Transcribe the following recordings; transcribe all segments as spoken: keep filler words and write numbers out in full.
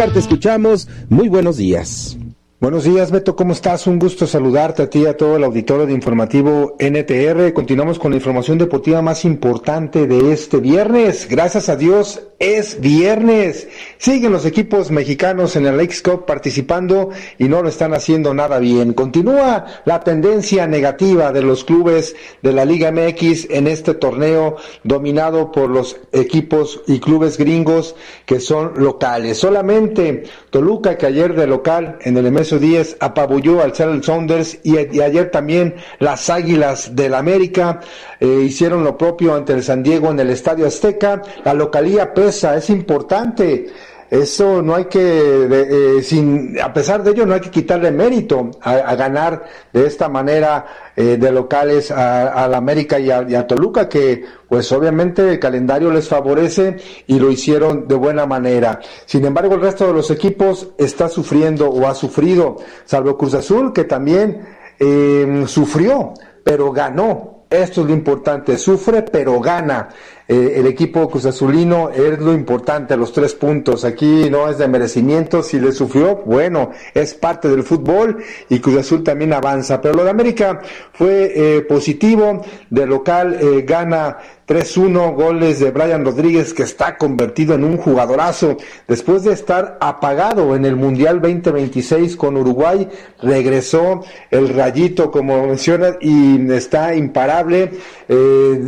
Oscar, te escuchamos. Muy buenos días. Buenos días, Beto, ¿cómo estás? Un gusto saludarte a ti y a todo el auditorio de Informativo N T R. Continuamos con la información deportiva más importante de este viernes. Gracias a Dios, es viernes. Siguen los equipos mexicanos en el Leagues Cup participando y no lo están haciendo nada bien. Continúa la tendencia negativa de los clubes de la Liga M X en este torneo dominado por los equipos y clubes gringos que son locales. Solamente Toluca, que ayer de local en el M S diez apabulló al Seattle Sounders y, y ayer también las Águilas del América eh, hicieron lo propio ante el San Diego en el Estadio Azteca. La localía pesa, es importante. Eso no hay que, de, eh, sin, a pesar de ello, no hay que quitarle mérito a, a ganar de esta manera eh, de locales a, a la América y a, y a Toluca, que pues obviamente el calendario les favorece y lo hicieron de buena manera. Sin embargo, el resto de los equipos está sufriendo o ha sufrido, salvo Cruz Azul, que también eh, sufrió, pero ganó. Esto es lo importante, sufre pero gana. Eh, el equipo cruzazulino es lo importante, los tres puntos. Aquí no es de merecimiento, si le sufrió, bueno, es parte del fútbol y Cruz Azul también avanza. Pero lo de América fue eh, positivo, de local eh, gana tres uno, goles de Brian Rodríguez, que está convertido en un jugadorazo. Después de estar apagado en el Mundial veinte veintiséis con Uruguay, regresó el Rayito, como mencionas, y está imparable. Eh,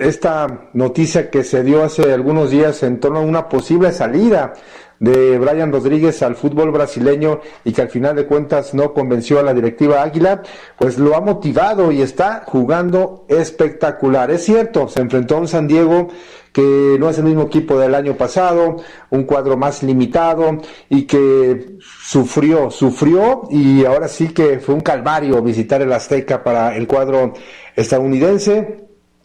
esta noticia que se dio hace algunos días en torno a una posible salida de Brian Rodríguez al fútbol brasileño y que al final de cuentas no convenció a la directiva Águila, pues lo ha motivado y está jugando espectacular. Es cierto, se enfrentó a un San Diego que no es el mismo equipo del año pasado, un cuadro más limitado y que sufrió, sufrió y ahora sí que fue un calvario visitar el Azteca para el cuadro estadounidense.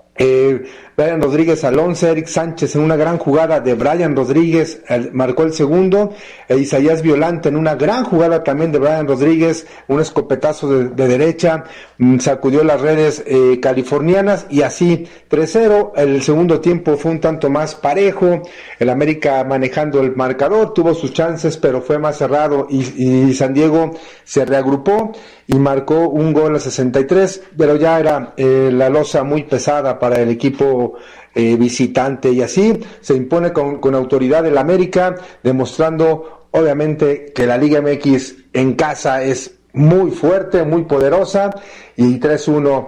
Eh, Brian Rodríguez al once, Eric Sánchez en una gran jugada de Brian Rodríguez el, marcó el segundo, e Isaías Violante en una gran jugada también de Brian Rodríguez, un escopetazo de, de derecha, mmm, sacudió las redes eh, californianas y así tres cero. El segundo tiempo fue un tanto más parejo, el América manejando el marcador, tuvo sus chances pero fue más cerrado y, y San Diego se reagrupó y marcó un gol a sesenta y tres, pero ya era eh, la losa muy pesada para el equipo eh, visitante y así se impone con, con autoridad el América, demostrando obviamente que la Liga M X en casa es muy fuerte, muy poderosa y tres uno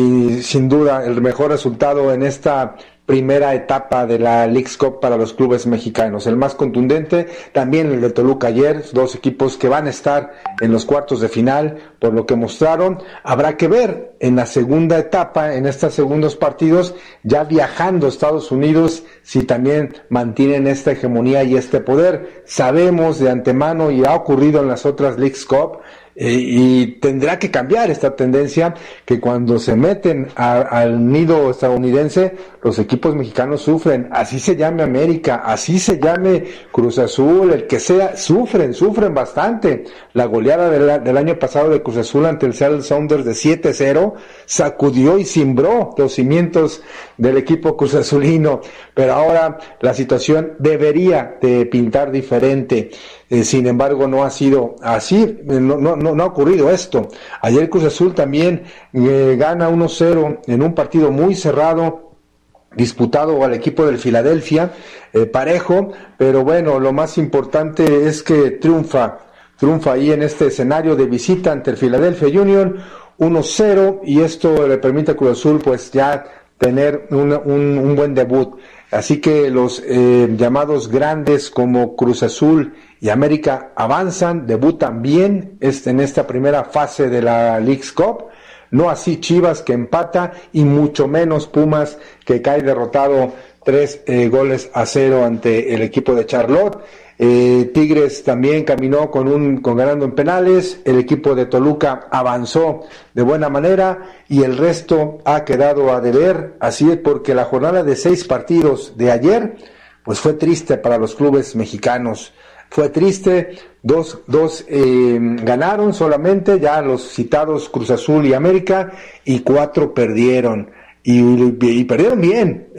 y sin duda el mejor resultado en esta primera etapa de la Leagues Cup para los clubes mexicanos. El más contundente, también el de Toluca ayer, dos equipos que van a estar en los cuartos de final, por lo que mostraron. Habrá que ver en la segunda etapa, en estos segundos partidos, ya viajando a Estados Unidos, si también mantienen esta hegemonía y este poder. Sabemos de antemano, y ha ocurrido en las otras Leagues Cup, Eh, y tendrá que cambiar esta tendencia, que cuando se meten a, al nido estadounidense los equipos mexicanos sufren, así se llame América, así se llame Cruz Azul, el que sea, sufren, sufren bastante. La goleada del, del año pasado de Cruz Azul ante el Seattle Sounders de siete cero sacudió y cimbró los cimientos del equipo Cruz Azulino, pero ahora la situación debería de pintar diferente. Eh, sin embargo, no ha sido así, no, no, no, no ha ocurrido esto. Ayer Cruz Azul también eh, gana uno cero en un partido muy cerrado, disputado al equipo del Filadelfia, eh, parejo, pero bueno, lo más importante es que triunfa, triunfa ahí en este escenario de visita ante el Philadelphia Union, uno cero, y esto le permite a Cruz Azul pues ya tener un, un, un buen debut. Así que los eh, llamados grandes como Cruz Azul y América avanzan, debutan bien este, en esta primera fase de la Leagues Cup, no así Chivas, que empata, y mucho menos Pumas, que cae derrotado tres eh, goles a cero ante el equipo de Charlotte. Eh, Tigres también caminó con un con ganando en penales, el equipo de Toluca avanzó de buena manera y el resto ha quedado a deber. Así es, porque la jornada de seis partidos de ayer pues fue triste para los clubes mexicanos, fue triste. Dos, dos eh, ganaron solamente, ya los citados Cruz Azul y América, y cuatro perdieron, y, y perdieron bien.